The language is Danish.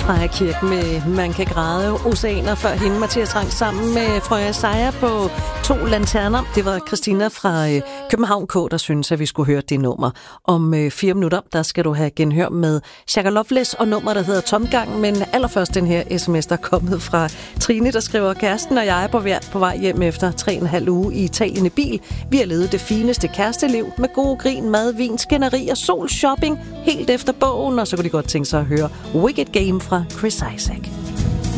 Freja Kirk med Man kan græde, Oceaner før hende. Mathias Rang sammen med Frøja Sejer på 2 lanterner. Det var Christina fra København K, der synes, at vi skulle høre det nummer. Om 4 minutter, der skal du have genhør med Shaka Loveless og nummer, der hedder Tomgang. Men allerførst den her sms, der er kommet fra Trine, der skriver: Kæresten og jeg er på vej hjem efter 3,5 uge i Italien i bil. Vi har levet det fineste kæresteliv med gode grin, mad, vin, skænderi og solshopping helt efter bogen. Og så kunne de godt tænke sig at høre Wicked Game fra Chris Isaak.